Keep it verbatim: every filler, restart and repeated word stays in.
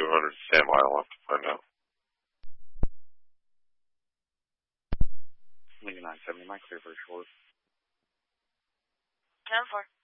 seven hundred Sam I, I'll have to find out. Lincoln nine seventy, Mike, clear for short. ten four.